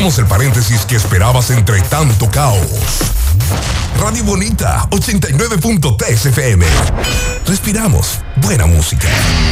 Somos el paréntesis que esperabas entre tanto caos. Radio Bonita 89.3 FM. Respiramos buena música.